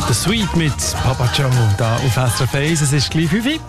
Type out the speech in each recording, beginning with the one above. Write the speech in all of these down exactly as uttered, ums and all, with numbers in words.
The Sweet mit Papa Joe da auf S R F eins. Es ist gleich fünf Uhr.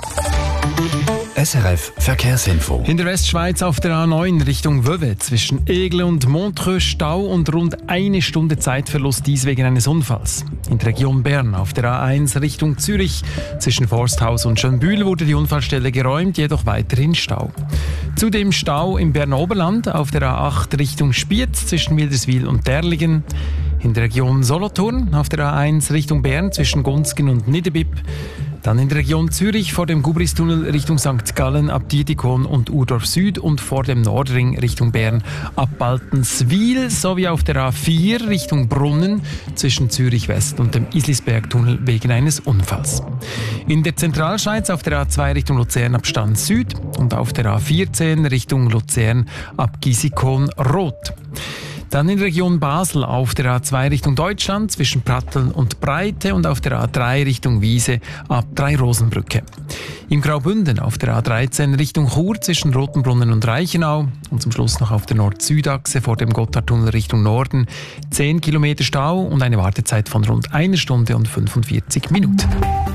S R F Verkehrsinfo. In der Westschweiz auf der A neun Richtung Vevey zwischen Aigle und Montreux Stau und rund eine Stunde Zeitverlust, dies wegen eines Unfalls. In der Region Bern auf der A eins Richtung Zürich zwischen Forsthaus und Schönbühl wurde die Unfallstelle geräumt, jedoch weiterhin Stau. Zudem Stau im Berner Oberland auf der A acht Richtung Spiez zwischen Wilderswil und Derligen. In der Region Solothurn auf der A eins Richtung Bern zwischen Gunzgen und Niederbipp. Dann in der Region Zürich vor dem Gubristunnel Richtung Sankt Gallen ab Dietikon und Urdorf Süd und vor dem Nordring Richtung Bern ab Baltenswil sowie auf der A vier Richtung Brunnen zwischen Zürich West und dem Islisbergtunnel wegen eines Unfalls. In der Zentralschweiz auf der A zwei Richtung Luzern ab Stand Süd und auf der A vierzehn Richtung Luzern ab Gisikon Rot. Dann in der Region Basel auf der A zwei Richtung Deutschland zwischen Pratteln und Breite und auf der A drei Richtung Wiese ab Drei-Rosenbrücke. Im Graubünden auf der A dreizehn Richtung Chur zwischen Rotenbrunnen und Reichenau und zum Schluss noch auf der Nord-Süd-Achse vor dem Gotthardtunnel Richtung Norden zehn Kilometer Stau und eine Wartezeit von rund einer Stunde und fünfundvierzig Minuten.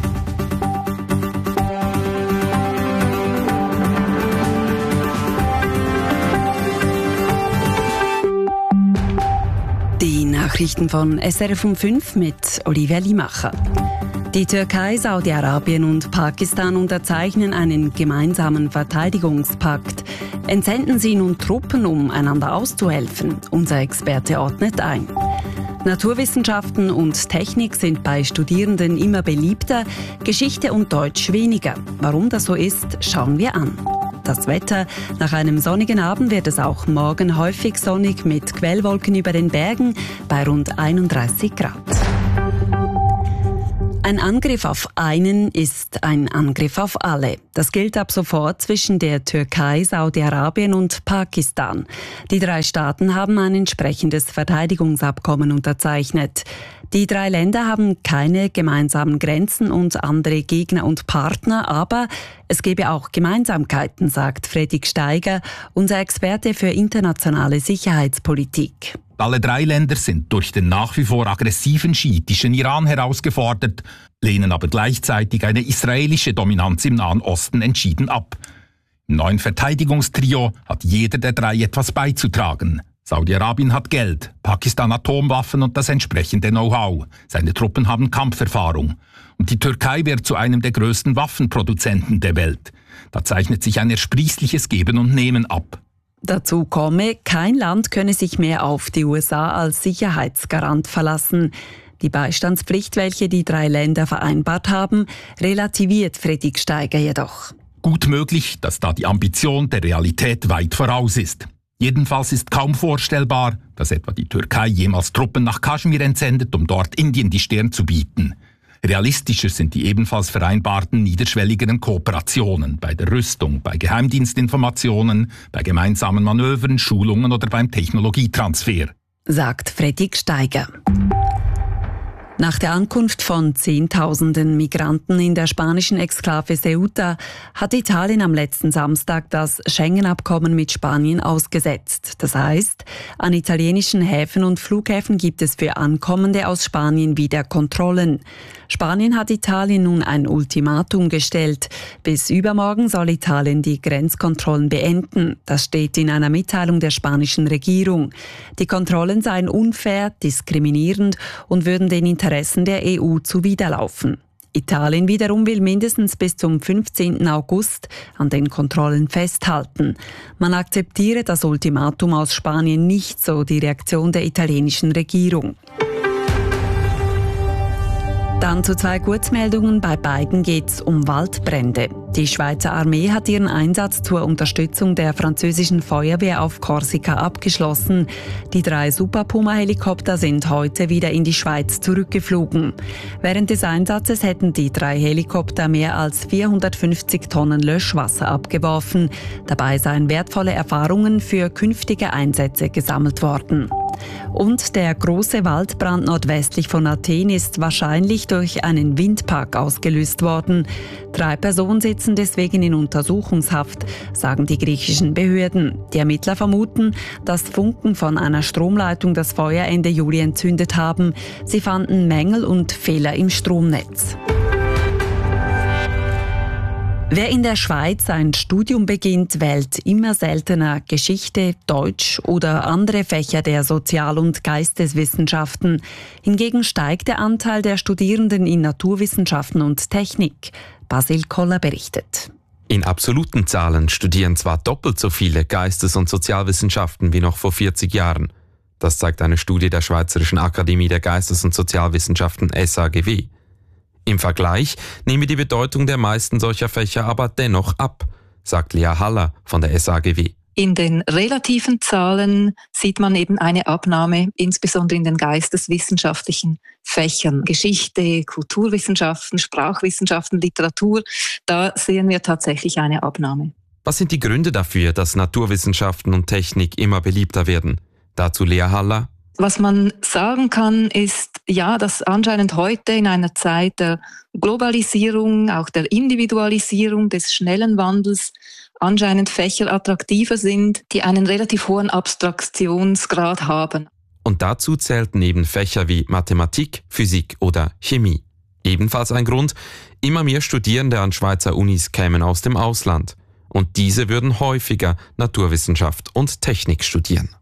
Nachrichten von S R F um fünf mit Olivia Limacher. Die Türkei, Saudi-Arabien und Pakistan unterzeichnen einen gemeinsamen Verteidigungspakt. Entsenden sie nun Truppen, um einander auszuhelfen? Unser Experte ordnet ein. Naturwissenschaften und Technik sind bei Studierenden immer beliebter, Geschichte und Deutsch weniger. Warum das so ist, schauen wir an. Das Wetter. Nach einem sonnigen Abend wird es auch morgen häufig sonnig mit Quellwolken über den Bergen bei rund einunddreißig Grad. Ein Angriff auf einen ist ein Angriff auf alle. Das gilt ab sofort zwischen der Türkei, Saudi-Arabien und Pakistan. Die drei Staaten haben ein entsprechendes Verteidigungsabkommen unterzeichnet. Die drei Länder haben keine gemeinsamen Grenzen und andere Gegner und Partner, aber es gebe auch Gemeinsamkeiten, sagt Fredrik Steiger, unser Experte für internationale Sicherheitspolitik. Alle drei Länder sind durch den nach wie vor aggressiven schiitischen Iran herausgefordert, lehnen aber gleichzeitig eine israelische Dominanz im Nahen Osten entschieden ab. Im neuen Verteidigungstrio hat jeder der drei etwas beizutragen. Saudi-Arabien hat Geld, Pakistan Atomwaffen und das entsprechende Know-how. Seine Truppen haben Kampferfahrung. Und die Türkei wird zu einem der größten Waffenproduzenten der Welt. Da zeichnet sich ein ersprießliches Geben und Nehmen ab. Dazu komme, kein Land könne sich mehr auf die U S A als Sicherheitsgarant verlassen. Die Beistandspflicht, welche die drei Länder vereinbart haben, relativiert Fredrik Steiger jedoch. Gut möglich, dass da die Ambition der Realität weit voraus ist. Jedenfalls ist kaum vorstellbar, dass etwa die Türkei jemals Truppen nach Kaschmir entsendet, um dort Indien die Stirn zu bieten. Realistischer sind die ebenfalls vereinbarten niederschwelligeren Kooperationen bei der Rüstung, bei Geheimdienstinformationen, bei gemeinsamen Manövern, Schulungen oder beim Technologietransfer, sagt Fredrik Steiger. Nach der Ankunft von Zehntausenden Migranten in der spanischen Exklave Ceuta hat Italien am letzten Samstag das Schengen-Abkommen mit Spanien ausgesetzt. Das heißt, an italienischen Häfen und Flughäfen gibt es für Ankommende aus Spanien wieder Kontrollen. Spanien hat Italien nun ein Ultimatum gestellt. Bis übermorgen soll Italien die Grenzkontrollen beenden. Das steht in einer Mitteilung der spanischen Regierung. Die Kontrollen seien unfair, diskriminierend und würden den Interessen der E U zuwiderlaufen. Italien wiederum will mindestens bis zum fünfzehnten August an den Kontrollen festhalten. Man akzeptiere das Ultimatum aus Spanien nicht, so die Reaktion der italienischen Regierung. Dann zu zwei Kurzmeldungen. Bei beiden geht es um Waldbrände. Die Schweizer Armee hat ihren Einsatz zur Unterstützung der französischen Feuerwehr auf Korsika abgeschlossen. Die drei Super Puma-Helikopter sind heute wieder in die Schweiz zurückgeflogen. Während des Einsatzes hätten die drei Helikopter mehr als vierhundertfünfzig Tonnen Löschwasser abgeworfen. Dabei seien wertvolle Erfahrungen für künftige Einsätze gesammelt worden. Und der große Waldbrand nordwestlich von Athen ist wahrscheinlich durch einen Windpark ausgelöst worden. Drei Personensitzer sitzen deswegen in Untersuchungshaft, sagen die griechischen Behörden. Die Ermittler vermuten, dass Funken von einer Stromleitung das Feuer Ende Juli entzündet haben. Sie fanden Mängel und Fehler im Stromnetz. Wer in der Schweiz ein Studium beginnt, wählt immer seltener Geschichte, Deutsch oder andere Fächer der Sozial- und Geisteswissenschaften. Hingegen steigt der Anteil der Studierenden in Naturwissenschaften und Technik. Basil Koller berichtet. In absoluten Zahlen studieren zwar doppelt so viele Geistes- und Sozialwissenschaften wie noch vor vierzig Jahren. Das zeigt eine Studie der Schweizerischen Akademie der Geistes- und Sozialwissenschaften S A G W. Im Vergleich nehme die Bedeutung der meisten solcher Fächer aber dennoch ab, sagt Lea Haller von der S A G W. In den relativen Zahlen sieht man eben eine Abnahme, insbesondere in den geisteswissenschaftlichen Fächern. Geschichte, Kulturwissenschaften, Sprachwissenschaften, Literatur, da sehen wir tatsächlich eine Abnahme. Was sind die Gründe dafür, dass Naturwissenschaften und Technik immer beliebter werden? Dazu Lea Haller. Was man sagen kann, ist, ja, dass anscheinend heute in einer Zeit der Globalisierung, auch der Individualisierung, des schnellen Wandels, anscheinend Fächer attraktiver sind, die einen relativ hohen Abstraktionsgrad haben. Und dazu zählten eben Fächer wie Mathematik, Physik oder Chemie. Ebenfalls ein Grund, immer mehr Studierende an Schweizer Unis kämen aus dem Ausland. Und diese würden häufiger Naturwissenschaft und Technik studieren.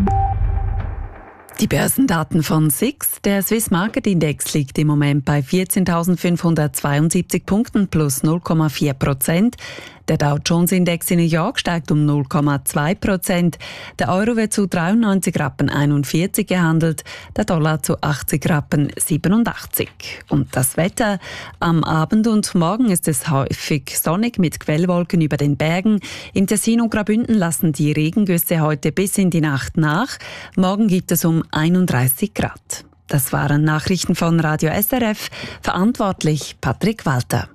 Die Börsendaten von S I X. Der Swiss Market Index liegt im Moment bei vierzehntausendfünfhundertzweiundsiebzig Punkten plus null Komma vier Prozent. Der Dow Jones Index in New York steigt um null Komma zwei Prozent. Der Euro wird zu dreiundneunzig Rappen einundvierzig gehandelt, der Dollar zu achtzig Rappen siebenundachtzig. Und das Wetter? Am Abend und morgen ist es häufig sonnig mit Quellwolken über den Bergen. Im Tessin und Graubünden lassen die Regengüsse heute bis in die Nacht nach. Morgen gibt es um einunddreißig Grad. Das waren Nachrichten von Radio S R F. Verantwortlich Patrick Walter.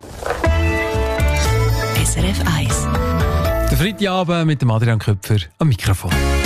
S R F eins. Der Freitagabend mit dem Adrian Köpfer am Mikrofon.